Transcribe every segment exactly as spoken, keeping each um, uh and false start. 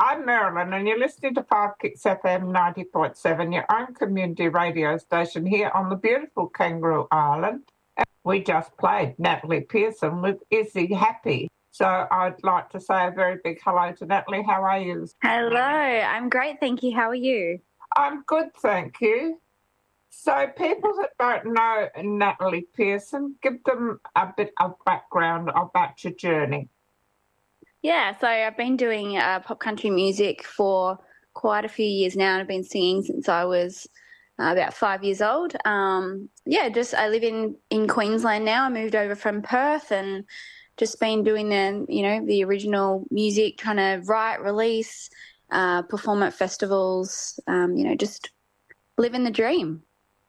I'm Marilyn, and you're listening to Five Kicks F M ninety point seven, your own community radio station here on the beautiful Kangaroo Island. And we just played Natalie Pearson with Is He Happy? So I'd like to say a very big hello to Natalie. How are you? Hello, I'm great, thank you. How are you? I'm good, thank you. So people that don't know Natalie Pearson, give them a bit of background about your journey. Yeah, so I've been doing uh, pop country music for quite a few years now, and I've been singing since I was uh, about five years old. Um, yeah, just I live in, in Queensland now. I moved over from Perth and just been doing the, you know, the original music, trying to write, release, uh, perform at festivals, um, you know, just living the dream.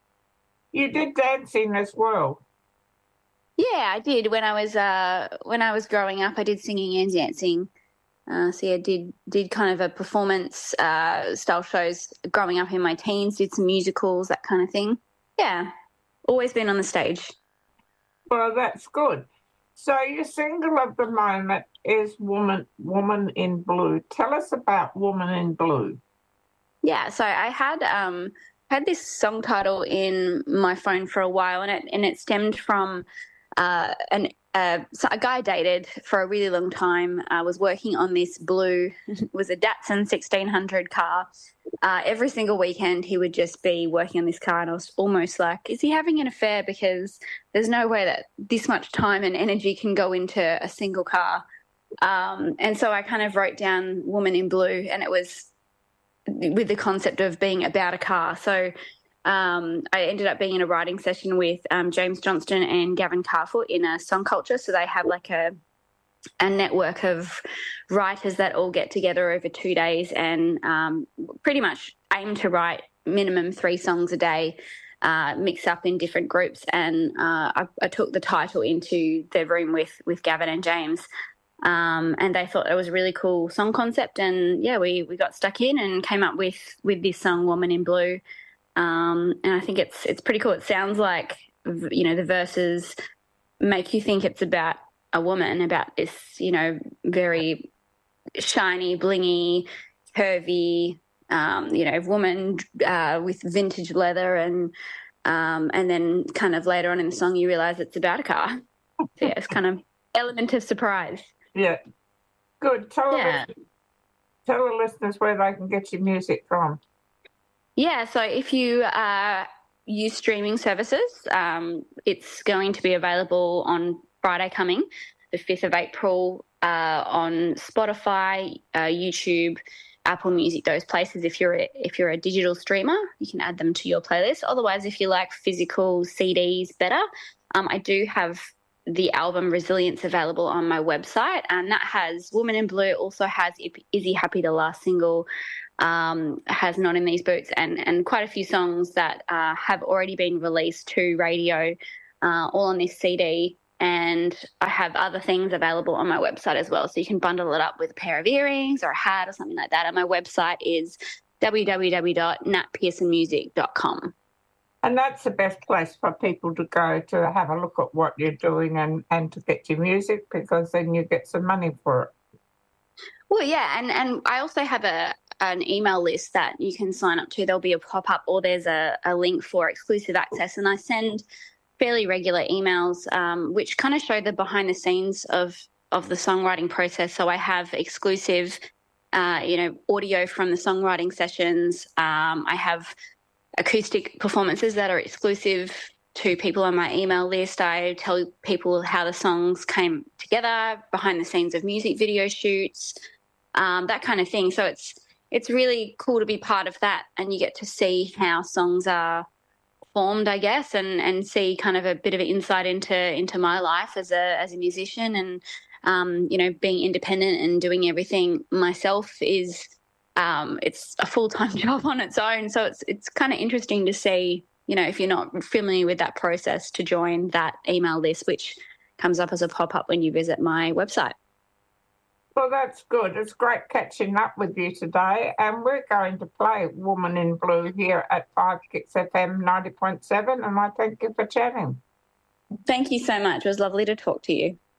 You did dancing as well. Yeah, I did when I was uh, when I was growing up. I did singing and dancing. Uh, so yeah, did did kind of a performance uh, style shows growing up in my teens. Did some musicals, that kind of thing. Yeah, always been on the stage. Well, that's good. So your single of the moment is "Woman Woman in Blue." Tell us about "Woman in Blue." Yeah, so I had um, had this song title in my phone for a while, and it and it stemmed from. Uh, an, uh, so a guy I dated for a really long time uh, was working on this blue, it was a Datsun sixteen hundred car. Uh, every single weekend he would just be working on this car, and I was almost like, is he having an affair? Because there's no way that this much time and energy can go into a single car. Um, and so I kind of wrote down Woman in Blue, and it was with the concept of being about a car. So Um, I ended up being in a writing session with um, James Johnston and Gavin Carfoot in a Song Culture. So they have like a a network of writers that all get together over two days and um, pretty much aim to write minimum three songs a day, uh, mix up in different groups. And uh, I, I took the title into the room with with Gavin and James. Um, and they thought it was a really cool song concept. And yeah, we, we got stuck in and came up with, with this song, Woman in Blue. Um, and I think it's it's pretty cool. It sounds like, you know, the verses make you think it's about a woman, about this, you know, very shiny, blingy, curvy, um, you know, woman uh, with vintage leather, and um, and then kind of later on in the song you realise it's about a car. So yeah, it's kind of element of surprise. Yeah, good. Tell yeah. the, tell the listeners where they can get your music from. Yeah, so if you uh, use streaming services, um, it's going to be available on Friday coming, the fifth of April, uh, on Spotify, uh, YouTube, Apple Music, those places. If you're a, if you're a digital streamer, you can add them to your playlist. Otherwise, if you like physical C Ds better, um, I do have the album Resilience available on my website, and that has Woman in Blue, also has Is He Happy, the last single, um, has Not in These Boots, and, and quite a few songs that uh, have already been released to radio, uh, all on this C D. And I have other things available on my website as well, so you can bundle it up with a pair of earrings or a hat or something like that. And my website is w w w dot nat pearson music dot com. And that's the best place for people to go to have a look at what you're doing and, and to get your music, because then you get some money for it. Well, yeah, and, and I also have a an email list that you can sign up to. There'll be a pop-up or there's a, a link for exclusive access, and I send fairly regular emails um, which kind of show the behind-the-scenes of, of the songwriting process. So I have exclusive, uh, you know, audio from the songwriting sessions. Um, I have acoustic performances that are exclusive to people on my email list. I tell people how the songs came together, behind the scenes of music video shoots, um, that kind of thing. So it's it's really cool to be part of that, and you get to see how songs are formed, I guess, and, and see kind of a bit of an insight into into my life as a as a musician. And um, you know, being independent and doing everything myself is um, it's a full-time job on its own. So it's it's kind of interesting to see, you know, if you're not familiar with that process, to join that email list, which comes up as a pop-up when you visit my website. Well, that's good. It's great catching up with you today, and we're going to play Woman in Blue here at Five Kicks F M ninety point seven, and I thank you for chatting. Thank you so much. It was lovely to talk to you.